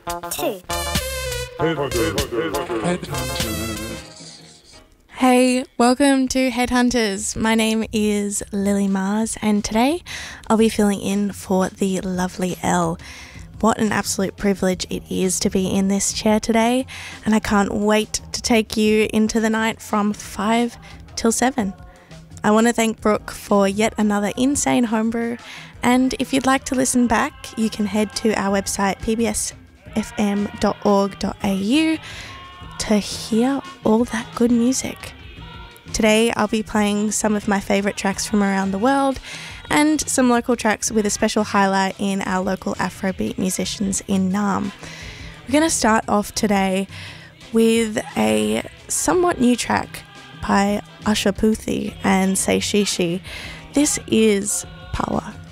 Two. Hey, welcome to Headhunters. My name is Lily Mars, and today I'll be filling in for the lovely Elle. What an absolute privilege it is to be in this chair today, and I can't wait to take you into the night from 5 till 7. I want to thank Brooke for yet another insane homebrew, and if you'd like to listen back, you can head to our website pbsfm.org.au to hear all that good music. Today I'll be playing some of my favourite tracks from around the world and some local tracks with a special highlight in our local Afrobeat musicians in Naarm. We're going to start off today with a somewhat new track by Usha Puthi and Say Shishi. This is Power.